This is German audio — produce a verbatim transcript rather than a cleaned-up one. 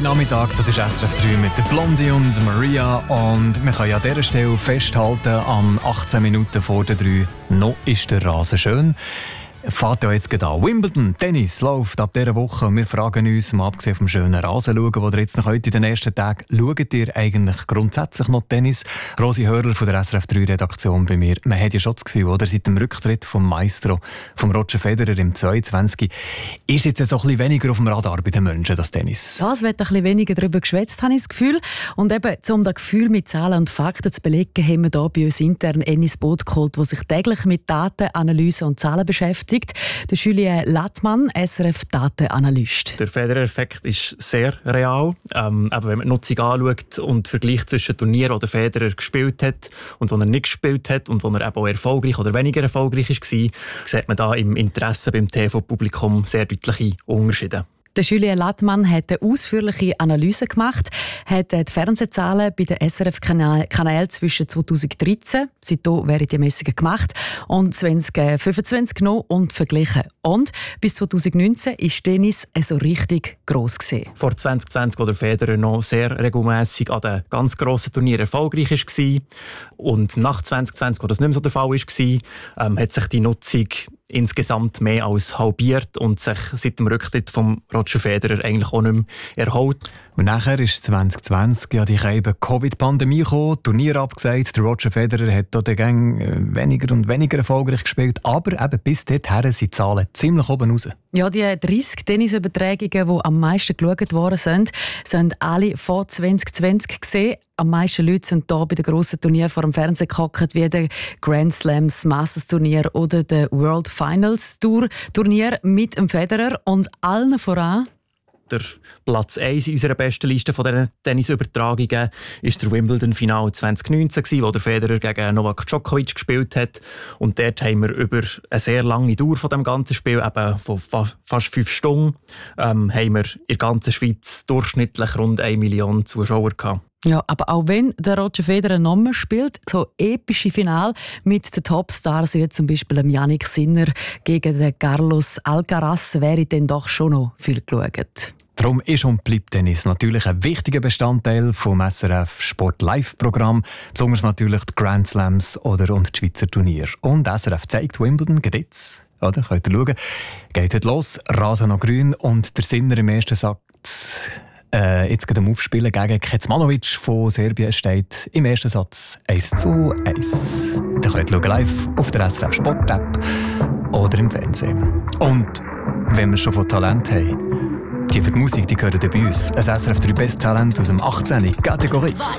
Nachmittag, das ist S R F drei mit der Blondie und Maria. Und wir können an dieser Stelle festhalten, am achtzehn Minuten vor der drei, noch ist der Rasen schön. Fahrt ja jetzt gerade an. Wimbledon, Tennis läuft ab dieser Woche. Und wir fragen uns, mal abgesehen vom schönen Rasen schauen, wo ihr jetzt noch heute in den ersten Tagen schaut ihr eigentlich grundsätzlich noch Tennis? Rosi Hörler von der S R F drei Redaktion bei mir. Man hat ja schon das Gefühl, oder? Seit dem Rücktritt vom Maestro, vom Roger Federer im zweiundzwanzig, ist jetzt so ein bisschen weniger auf dem Radar bei den Menschen, das Tennis. Ja, es wird ein bisschen weniger darüber geschwätzt, habe ich das Gefühl. Und eben, um das Gefühl mit Zahlen und Fakten zu belegen, haben wir hier bei uns intern einen ins Boot geholt, der sich täglich mit Daten, Analyse und Zahlen beschäftigt. Der Julien Lattmann, S R F-Datenanalyst. Der Federer-Effekt ist sehr real. Ähm, aber wenn man die Nutzung anschaut und vergleicht zwischen Turnieren, wo der Federer gespielt hat und wo er nicht gespielt hat und wo er eben auch erfolgreich oder weniger erfolgreich war, sieht man da im Interesse beim T V-Publikum sehr deutliche Unterschiede. Der Julien Lattmann hat eine ausführliche Analyse gemacht, hat die Fernsehzahlen bei den S R F-Kanälen zwischen zweitausenddreizehn, seitdem werden die Messungen gemacht, und zwanzig fünfundzwanzig genommen und verglichen. Und bis zweitausendneunzehn war Tennis so richtig gross gewesen. Vor zwanzig zwanzig, wo der Federer noch sehr regelmässig an den ganz grossen Turnieren erfolgreich war, und nach zwanzig zwanzig, wo das nicht mehr so der Fall war, ähm, hat sich die Nutzung insgesamt mehr als halbiert und sich seit dem Rücktritt von Roger Federer eigentlich auch nicht mehr erholt. Und nachher ist zwanzig zwanzig ja die Covid-Pandemie gekommen, Turnier abgesagt. Der Roger Federer hat dort den weniger und weniger erfolgreich gespielt, aber eben bis dorthin sind die Zahlen ziemlich oben raus. Ja, die dreißig Tennisübertragungen, die am meisten geschaut worden sind, sind alle vor zwanzig zwanzig gesehen. Am meisten Leute sind hier bei den grossen Turnieren vor dem Fernsehen gehockt, wie der Grand Slams Masters Turnier oder der World Finals Tour Turnier mit dem Federer, und allen voran der Platz eins in unserer besten Liste von diesen Tennisübertragungen war der Wimbledon-Final zwanzig neunzehn, wo der Federer gegen Novak Djokovic gespielt hat. Und dort haben wir über eine sehr lange Dauer von dem ganzen Spiel, eben von fa- fast fünf Stunden, ähm, haben wir in der ganzen Schweiz durchschnittlich rund eine Million Zuschauer gehabt. Ja, aber auch wenn der Roger Federer noch mehr spielt, so epische Finale mit den Topstars wie zum Beispiel Jannik Sinner gegen den Carlos Alcaraz, wäre dann doch schon noch viel geschaut. Darum ist und bleibt Tennis natürlich ein wichtiger Bestandteil vom S R F Sport Live-Programm, besonders natürlich die Grand Slams oder und die Schweizer Turniere. Und S R F zeigt Wimbledon geht jetzt. Oder? Könnt ihr schauen. Geht heute los, Rasen noch grün, und der Sinner im ersten Satz äh, jetzt geht am Aufspielen gegen Kecmanovic von Serbien, steht im ersten Satz eins zu eins. Ihr könnt schauen live auf der S R F Sport App oder im Fernsehen. Und wenn wir schon von Talent haben, die für die Musik, die gehören bei uns. Ein S R F drei Best Talent aus dem achtzehnten Kategorie.